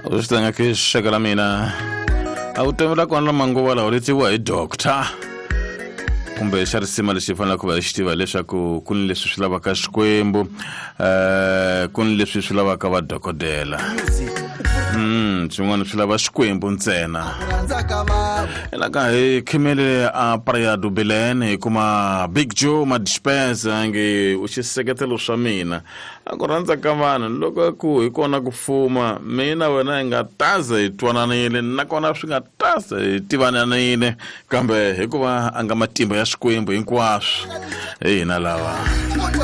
Usitanga ke shakala mina awutemela kwana manguva lawa letiwa hi doctor kumbe xa risima lexi fanelaka ku va xi tiva leswaku ku ni leswi swi lavaka Xikwembu ku ni leswi swi lavaka va dokodela swin'wana swi lava Xikwembu ntsena laka hi khimele a prayer dubilen hi kuma Big Joe Madispensa nge u xiseketelo swa mina a ku rhandza ka vanhu loko ku hi kona ku fuma mina wena hi nga taza hi twananile nakona swi nga taza hi tivananile kambe hikuva a nga matimba ya Xikwembu hinkwaswo hina lava